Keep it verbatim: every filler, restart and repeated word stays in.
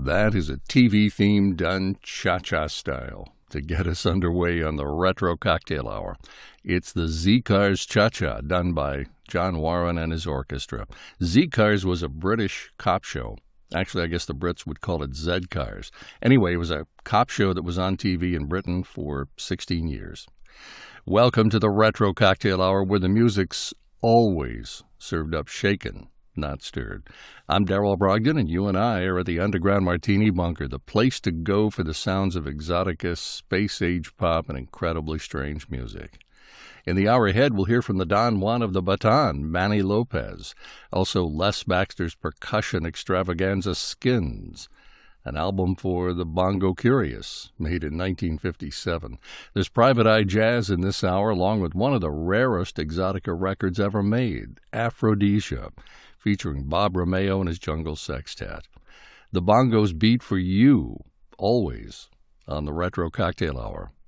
That is a T V theme done cha-cha style to get us underway on the Retro Cocktail Hour. It's the Z-Cars Cha-Cha, done by John Warren and his orchestra. Z-Cars was a British cop show. Actually, I guess the Brits would call it Z-Cars. Anyway, it was a cop show that was on T V in Britain for sixteen years. Welcome to the Retro Cocktail Hour, where the music's always served up shaken, not stirred. I'm Darrell Brogdon, and you and I are at the Underground Martini Bunker, the place to go for the sounds of exotica, space-age pop, and incredibly strange music. In the hour ahead, we'll hear from the Don Juan of the Baton, Manny Lopez. Also, Les Baxter's percussion extravaganza, Skins, an album for the Bongo Curious, made in nineteen fifty-seven. There's Private Eye Jazz in this hour, along with one of the rarest exotica records ever made, Aphrodisia, featuring Bob Romeo and his Jungle Sextet. The bongos beat for you, always, on the Retro Cocktail Hour.